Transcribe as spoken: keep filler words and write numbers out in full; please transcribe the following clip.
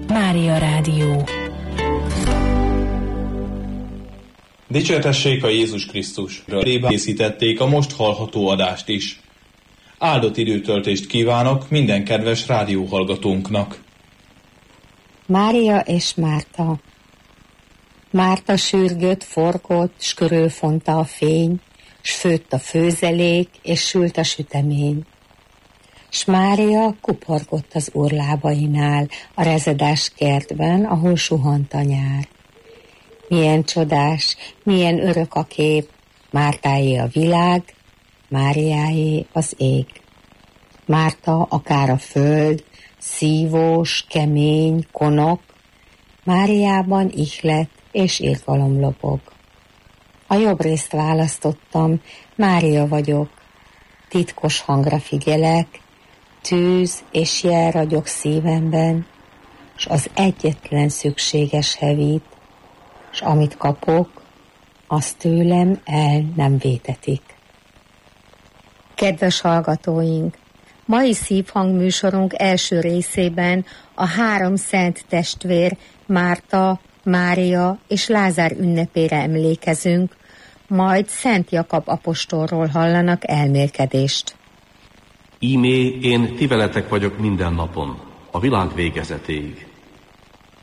Mária Rádió. Dicsértessék a Jézus Krisztus! Rében készítették a most hallható adást is. Áldott időtöltést kívánok minden kedves rádióhallgatónknak! Mária és Márta. Márta sürgött, forgott, s körülfonta a fény, s főtt a főzelék, és sült a sütemény. S Mária kuporgott az urlábainál, a rezedás kertben, ahol suhant a nyár. Milyen csodás, milyen örök a kép, Mártáé a világ, Máriáé az ég. Márta akár a föld, szívós, kemény, konok, Máriában ihlet és irgalom lobog. A jobb részt választottam, Mária vagyok, titkos hangra figyelek, tűz és jel ragyog szívemben, s az egyetlen szükséges hevít, s amit kapok, azt tőlem el nem vétetik. Kedves hallgatóink! Mai szívhang műsorunk első részében a három szent testvér, Márta, Mária és Lázár ünnepére emlékezünk, majd Szent Jakab apostolról hallanak elmélkedést. Ímé én ti veletek vagyok minden napon, a világ végezetéig.